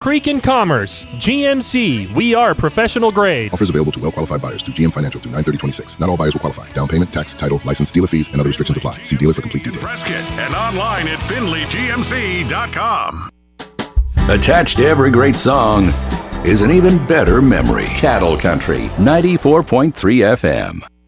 Creek and Commerce. GMC, we are professional grade. Offers available to well-qualified buyers through GM Financial through 9/30/26. Not all buyers will qualify. Down payment, tax, title, license, dealer fees, and other restrictions apply. See dealer for complete details. Prescott and online at FindlayGMC.com. Attached to every great song is an even better memory. Cattle Country, 94.3 FM.